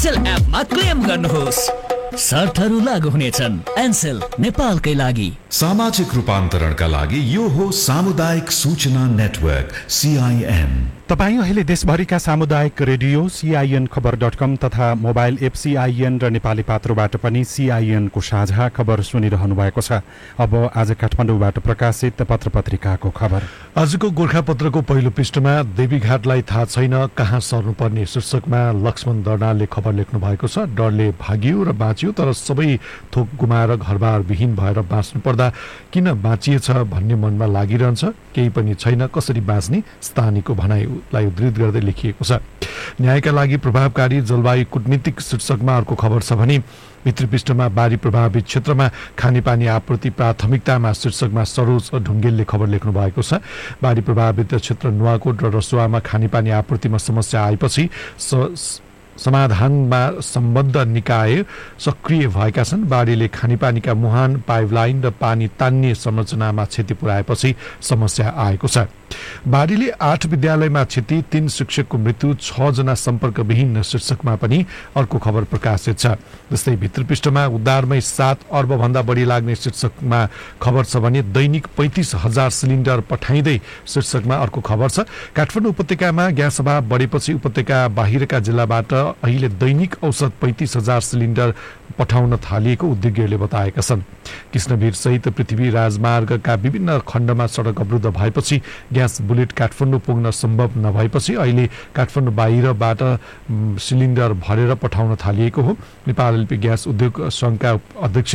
एन्सेल एपमा क्लेम गर्नुहोस्। शर्तहरू लागू हुनेछन्। एन्सेल नेपालकै लागि। सामाजिक रूपान्तरणका लागि यो हो सामुदायिक सूचना नेटवर्क CIN। तपाईँ अहिले देशभरिका सामुदायिक रेडियो CIN खबर.com तथा मोबाइल एप CIN र नेपाली पात्रोबाट पनि CIN को साझा खबर सुनिरहनु भएको छ। अब आज काठमाडौँबाट प्रकाशित पत्रपत्रिकाको खबर। आजको गोर्खापत्रको पहिलो पृष्ठमा देवीघाटलाई थाहा छैन कहाँ सर्नुपर्ने शीर्षकमा लक्ष्मण दर्नालले खबर लेख्नु भएको छ। डरले भागियो र बाँचियो तर सबै थोक गुमाएर घरबार विहीन भएर बाँच्नु पर्दा किन बाँचिएछ भन्ने मनमा लागिरहन्छ। केही पनि छैन कसरी बाँच्ने स्थानीयको भनाइलाई उद्धृत गर्दै लेखिएको छ। न्यायका लागि प्रभावकारी जलवायु कूटनीतिक शीर्षकमा अर्को खबर छ भने भित्री पृष्ठमा बाढी प्रभावित क्षेत्रमा खानेपानी आपूर्ति प्राथमिकतामा शीर्षकमा सरोज ढुङ्गेलले खबर लेख्नु भएको छ। बाढी प्रभावित क्षेत्र नुवाकोट र रसुवामा खानेपानी आपूर्तिमा समस्या आएपछि समाधानमा सम्बद्ध निकाय सक्रिय भएका छन्। बाढीले खानेपानीका मुहान पाइपलाइन र पानी तान्ने संरचनामा क्षति पुर्याएपछि समस्या आएको छ। बाढीले 8 विद्यालयमा क्षति, 3 शिक्षकको मृत्यु, 6 जना सम्पर्कविहीन शीर्षकमा पनि अर्को खबर प्रकाशित छ। जस्तै भित्र पृष्ठमा उद्धारमै 7 अर्ब भन्दा बढी लाग्ने शीर्षकमा खबर छ भने दैनिक 35,000 सिलिन्डर पठाइँदै शीर्षकमा अर्को खबर छ। काठमाडौँ उपत्यकामा ग्यास अभाव बढेपछि उपत्यका बाहिरका जिल्लाबाट अहिले दैनिक औसत 35,000 सिलिन्डर पठाउन थालिएको उद्योगीहरूले बताएका छन्। कृष्णवीर सहित पृथ्वी राजमार्गका विभिन्न खण्डमा सडक अवरुद्ध भएपछि ग्यास बुलेट काठमाडौँ पुग्न सम्भव नभएपछि अहिले काठमाडौँ बाहिरबाट सिलिन्डर भरेर पठाउन थालिएको हो। नेपाल एलपी ग्यास उद्योग संघका अध्यक्ष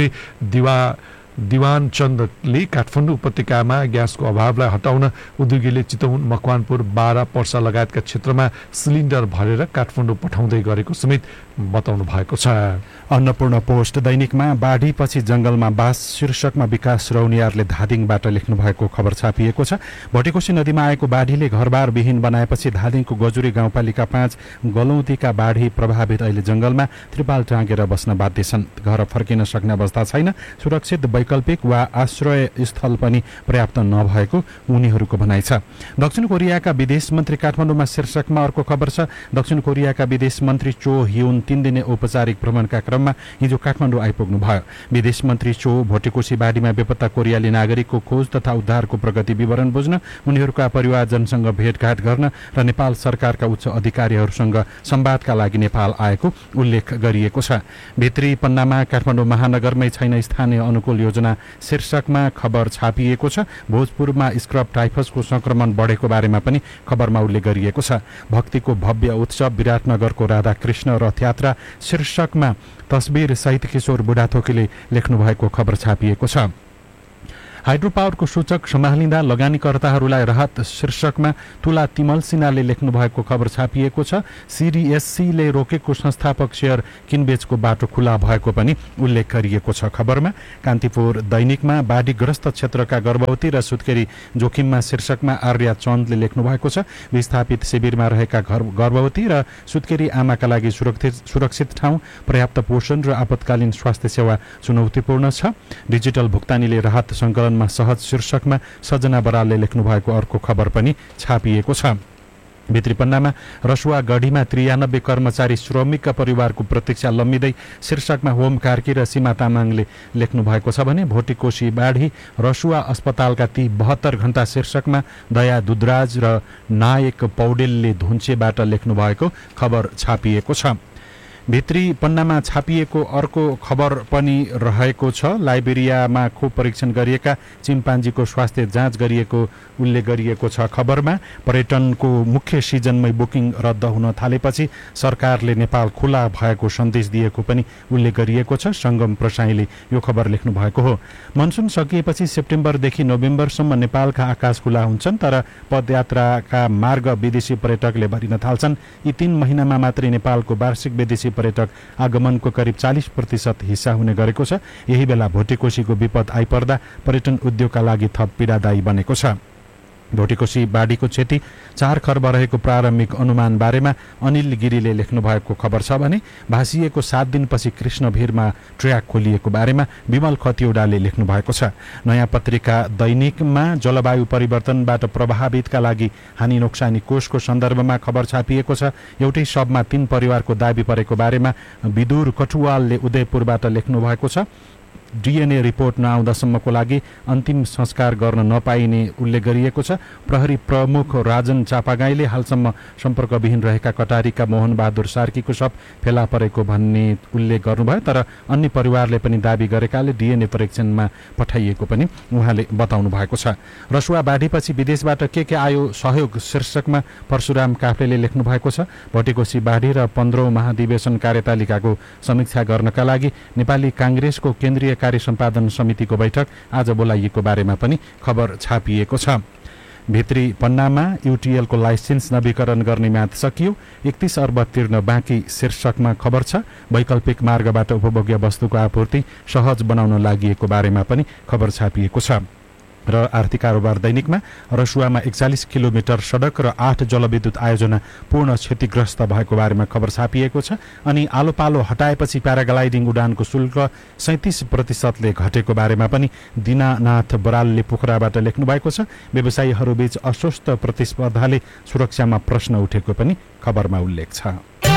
दिवान चन्दले काठमाडौँ उपत्यकामा ग्यासको अभावलाई हटाउन उद्योगीले चितवन, मकवानपुर, बारा, पर्सा लगायतका क्षेत्रमा सिलिन्डर भरेर काठमाडौँ पठाउँदै गरेको समेत बताउनु भएको छ। अन्नपूर्ण पोस्ट दैनिकमा बाढीपछि जंगलमा बास शीर्षकमा विकास रौनियारले धादिङबाट लेख्नु भएको खबर छापिएको छ। भटेकोशी नदीमा आएको बाढीले घरबार विहीन बनाएपछि धादिङको गजुरी गाउँपालिका 5 गलौतीका बाढी प्रभावित अहिले जंगलमा त्रिपाल टाँगेर बस्न बाध्य छन्। घर फर्किन सक्ने अवस्था छैन। सुरक्षित वैकल्पिक वा आश्रय स्थल पनि पर्याप्त नभएको उनीहरूको भनाइ छ। दक्षिण कोरियाका विदेश मन्त्री काठमाडौँमा शीर्षकमा अर्को खबर छ। दक्षिण कोरियाका विदेश मन्त्री चो ह्युन 3 दिने औपचारिक भ्रमणका क्रममा हिजो काठमाडौँ आइपुग्नु भयो। विदेश मन्त्री चो भटेकोशी बाढीमा बेपत्ता कोरियाली नागरिकको खोज तथा उद्धारको प्रगति विवरण बुझ्न, उनीहरूका परिवारजनसँग भेटघाट गर्न र नेपाल सरकारका उच्च अधिकारीहरूसँग संवादका लागि नेपाल आएको उल्लेख गरिएको छ। भित्री पन्नामा काठमाडौँ महानगरमै छैन स्थानीय अनुकूल योजना शीर्षकमा खबर छापिएको छ। भोजपुरमा स्क्रब टाइफसको संक्रमण बढेको बारेमा पनि खबरमा उल्लेख गरिएको छ। भक्तिको भव्य उत्सव विराटनगरको राधाकृष्ण रथयात्रा शीर्षकमा तस्बिर सहित किशोर बुढाथोकीले लेख्नु भएको खबर छापिएको छ। हाइड्रो पावरको सूचक सम्हालिँदा लगानीकर्ताहरूलाई राहत शीर्षकमा तुला तिमल सिन्हाले लेख्नु भएको खबर छापिएको छ। CDSCले रोकेको संस्थापक शेयर किनबेचको बाटो खुला भएको पनि उल्लेख गरिएको छ। खबरमा कान्तिपुर दैनिकमा बाढीग्रस्त क्षेत्रका गर्भवती र सुत्केरी जोखिममा शीर्षकमा आर्या चन्दले लेख्नु भएको छ। विस्थापित शिविरमा रहेका गर्भवती र सुत्केरी आमाका लागि सुरक्षित ठाउँ, पर्याप्त पोषण र आपतकालीन स्वास्थ्य सेवा चुनौतीपूर्ण छ। डिजिटल भुक्तानीले राहत सङ्कलन सहज शीर्षकमा सजना बरालले लेख्नु भएको अर्को खबर पनि छापिएको छ। भित्री पन्नामा रसुवा गढीमा 93 कर्मचारी श्रमिकका परिवारको प्रतीक्षा लम्बिँदै शीर्षकमा होम कार्की र सीमा तामाङले लेख्नु भएको छ भने भोटेकोशी बाढी रसुवा अस्पतालका ती 72 घण्टा शीर्षकमा दया दुधराज र नायक पौडेलले धुन्चेबाट लेख्नु भएको खबर छापिएको छ। भित्री पन्नामा छापिएको अर्को खबर पनि रहेको छ। लाइबेरियामा खोप परीक्षण गरिएका चिम्पान्जीको स्वास्थ्य जाँच गरिएको उल्लेख गरिएको छ। खबरमा पर्यटनको मुख्य सिजनमै बुकिङ रद्द हुन थालेपछि सरकारले नेपाल खुला भएको सन्देश दिएको पनि उल्लेख गरिएको छ। सङ्गम प्रसाईले यो खबर लेख्नु भएको हो। मनसुन सकिएपछि सेप्टेम्बरदेखि नोभेम्बरसम्म नेपालका आकाश खुला हुन्छन् तर पदयात्राका मार्ग विदेशी पर्यटकले भरिन थाल्छन्। यी 3 महिनामा मात्रै नेपालको वार्षिक विदेशी पर्यटक आगमनको करिब 40% हिस्सा हुने गरेको छ। यही बेला भोटेकोशीको विपद आइपर्दा पर्यटन उद्योगका लागि थप पीडादायी बनेको छ। भोटेकोशी बाढीको क्षति 4 खर्ब रहेको प्रारम्भिक अनुमान बारेमा अनिल गिरीले लेख्नु भएको खबर छ भने भासिएको 7 दिनपछि कृष्णभिरमा ट्र्याक खोलिएको बारेमा विमल खतिवडाले लेख्नु भएको छ। नयाँ पत्रिका दैनिकमा जलवायु परिवर्तनबाट प्रभावितका लागि हानि नोक्सानी कोषको सन्दर्भमा खबर छापिएको छ। एउटै शबमा 3 परिवारको दाबी परेको बारेमा विदुर कटुवालले उदयपुरबाट लेख्नु भएको छ। DNA रिपोर्ट नआउँदासम्मको लागि अन्तिम संस्कार गर्न नपाइने उल्लेख गरिएको छ। प्रहरी प्रमुख राजन चापागाईले हालसम्म सम्पर्कविहीन रहेका कटारीका मोहन बहादुर सार्कीको शव फेला परेको भन्ने उल्लेख गर्नुभयो, तर अन्य परिवारले पनि दाबी गरेकाले DNA परीक्षणमा पठाइएको पनि उहाँले बताउनु भएको छ। रसुवा बाढीपछि विदेशबाट के आयो सहयोग शीर्षकमा परशुराम काफ्लेले लेख्नु भएको छ। भोटेकोशी बाढी र 15औं महाधिवेशन कार्यतालिकाको समीक्षा गर्नका लागि नेपाली कांग्रेसको केन्द्रीय कार्य सम्पादन समितिको बैठक आज बोलाइएको बारेमा पनि खबर छापिएको छ। भित्री पन्नामा युटिएलको लाइसेन्स नवीकरण गर्ने म्याद सकियो, 31 अर्ब तिर्न बाँकी शीर्षकमा खबर छ। वैकल्पिक मार्गबाट उपभोग्य वस्तुको आपूर्ति सहज बनाउन लागि बारेमा पनि खबर छापिएको छ। र आर्थिक कारोबार दैनिकमा रसुवामा 41 किलोमिटर सडक र 8 जलविद्युत आयोजना पूर्ण क्षतिग्रस्त भएको बारेमा खबर छापिएको छ। अनि आलो पालो हटाएपछि प्याराग्लाइडिङ उडानको शुल्क 37% घटेको बारेमा पनि दिनानाथ बरालले पोखराबाट लेख्नु भएको छ। व्यवसायीहरूबीच अस्वस्थ प्रतिस्पर्धाले सुरक्षामा प्रश्न उठेको पनि खबरमा उल्लेख छ।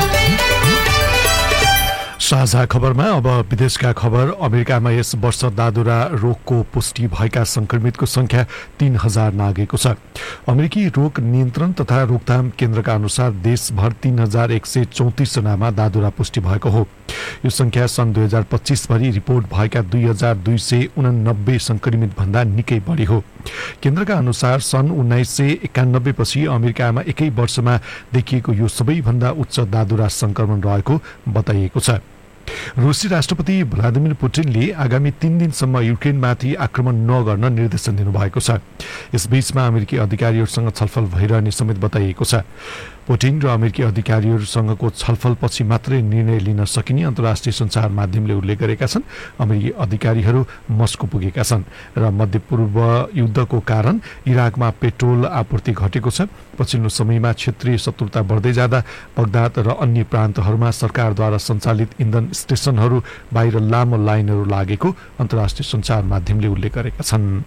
साझा खबरमा अब विदेशका खबर। अमेरिकामा यस वर्ष दादुरा रोगको पुष्टि भएका संक्रमितको संख्या 3000 नागेको छ। अमेरिकी रोग नियन्त्रण तथा रोकथाम केन्द्रका अनुसार देशभर 3134 जनामा दादुरा पुष्टि भएको हो। यो संख्या सन् 2025 भरि रिपोर्ट भएका 2289 संक्रमित भन्दा निकै बढी हो। केन्द्रका अनुसार सन् 1991 पछि अमेरिकामा एकै वर्षमा देखिएको यो सबैभन्दा उच्च दादुरा संक्रमण रहेको बताइएको छ। रुसी राष्ट्रपति भ्लादिमिर पुटिनले आगामी 3 दिनसम्म युक्रेनमाथि आक्रमण नगर्न निर्देशन दिनुभएको छ। यसबीचमा अमेरिकी अधिकारीहरूसँग छलफल भइरहने समेत बताइएको छ। पुटिन र अमेरिकी अधिकारीहरूसँगको छलफलपछि मात्रै निर्णय लिन सकिने अन्तर्राष्ट्रिय सञ्चार माध्यमले उल्लेख गरेका छन्। अमेरिकी अधिकारीहरू मस्को पुगेका छन् र मध्यपूर्व युद्धको कारण इराकमा पेट्रोल आपूर्ति घटेको छ। पछिल्लो समयमा क्षेत्रीय शत्रुता बढ्दै जाँदा बगदाद र अन्य प्रान्तहरूमा सरकारद्वारा सञ्चालित इन्धन स्टेशनहरू बाहिर लामो लाइनहरू लागेको अन्तर्राष्ट्रिय सञ्चार माध्यमले उल्लेख गरेका छन्।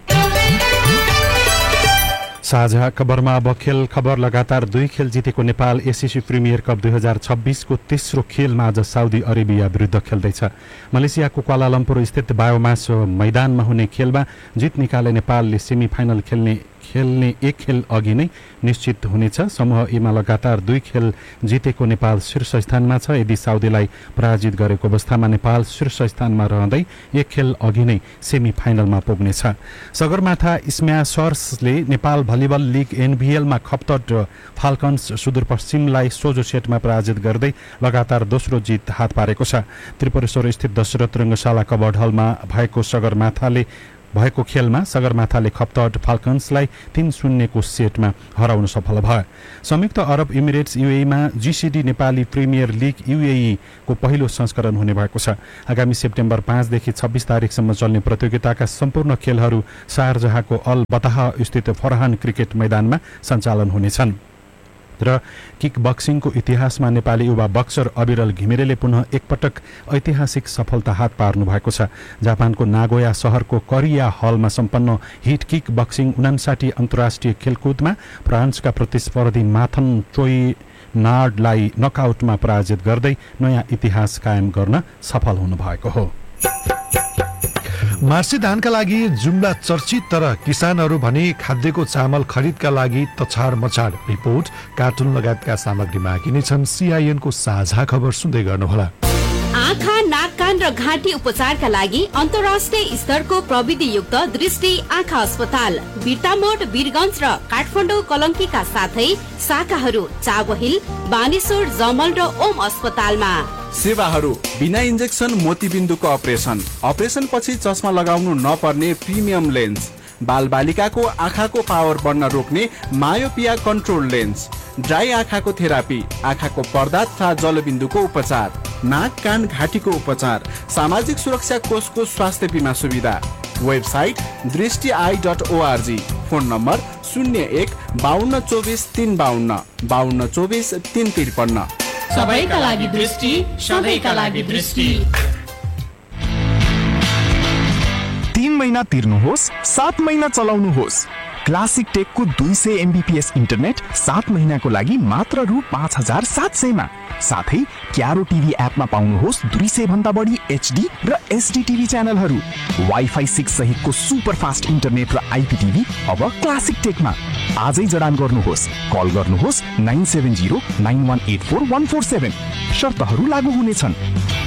साझा खबरमा अब खेल खबर। लगातार 2 खेल जितेको नेपाल एसिसी प्रिमियर कप 2026 को तेस्रो खेलमा आज साउदी अरेबिया विरुद्ध खेल्दैछ। मलेसियाको क्वालालम्पुर स्थित बायोमास मैदानमा हुने खेलमा जित निकाले नेपालले सेमी फाइनल खेल्ने 1 खेल अघि नै निश्चित हुनेछ। समूह एमा लगातार 2 खेल जितेको नेपाल शीर्ष स्थानमा छ। यदि साउदीलाई पराजित गरेको अवस्थामा नेपाल शीर्ष स्थानमा रहँदै 1 खेल अघि नै सेमी फाइनलमा पुग्नेछ। Sagarmatha स्म्याशर्सले Nepal volleyball league एनभीएलमा Khaptad falcons सुदूरपश्चिमलाई सोझो सेटमा पराजित गर्दै लगातार दोस्रो जित हात पारेको छ। त्रिपुरेश्वर स्थित दशरथ रङ्गशाला कबर्ड हलमा भएको खेलमा सगरमाथाले खप्तड फाल्कन्सलाई 3-0 को सेटमा हराउन सफल भयो। संयुक्त अरब emirates यूएईमा GCD Nepali premier league UAE को पहिलो संस्करण हुने भएको छ। आगामी सेप्टेम्बर 5 देखि 26 तारिकसम्म चल्ने प्रतियोगिताका सम्पूर्ण खेलहरू शारजाहको अल बताह स्थित फरहान क्रिकेट मैदानमा सञ्चालन हुनेछन्। र किक बक्सिङको इतिहासमा नेपाली युवा बक्सर अविरल घिमिरेले पुनः एकपटक ऐतिहासिक सफलता हात पार्नु भएको छ। जापानको नागोया शहरको करिया हलमा सम्पन्न हिट किक बक्सिङ 59 अन्तर्राष्ट्रिय खेलकुदमा फ्रान्सका प्रतिस्पर्धी माथन चोइनार्डलाई नकआउटमा पराजित गर्दै नयाँ इतिहास कायम गर्न सफल हुनुभएको हो। मार्सी धानका लागि जुम्ला चर्चित, तर किसानहरू भने खाद्यको चामल खरिदका लागि तछाड मछाड। रिपोर्ट कार्टुन लगायतका सामग्री मागी नै छन्। सीआईएनको साझा खबर सुन्दै गर्नुहोला। आँखा, नाक, कान र घाँटी उपचारका लागि अन्तर्राष्ट्रिय स्तरको प्रविधियुक्त दृष्टि आँखा अस्पताल बिर्तामोड, वीरगञ्ज र काठमाडौँ कलङ्कीका साथै शाखाहरू चाबहिल, बानेश्वर, जमल र ओम अस्पतालमा। सेवाहरू बिना इन्जेक्सन मोतीबिन्दुको अपरेसन पछि चस्मा लगाउनु नपर्ने प्रिमियम लेन्स, बालबालिकाको आँखाको पावर बढ्न रोक्ने मायोपिया कन्ट्रोल लेन्स, ड्राई आँखाको थेरापी, आँखाको पर्दा तथा जलबिन्दुको उपचार, नाक कान घाँटीको उपचार, सामाजिक सुरक्षा कोषको स्वास्थ्य बिमा सुविधा। Website दृष्टि.org, phone number 01 5224 352 5224 353। सबैका लागि दृष्टि, सधैँका लागि दृष्टि। 3 महिना तिर्नुहोस्, 7 महिना चलाउनुहोस्। क्लासिक टेकको 200 MBPS इन्टरनेट 7 महिनाको लागि मात्र रु 5700 मा। साथै क्यारो टिभी एपमा पाउनुहोस् 200 भन्दा बढी HD र SD टिभी च्यानलहरू। वाइफाई 6 सहितको सुपर फास्ट इन्टरनेट र IPTV अब क्लासिक टेकमा। आजै जडान गर्नुहोस्। कल गर्नुहोस् 9709184147। शर्तहरू लागू हुनेछन्।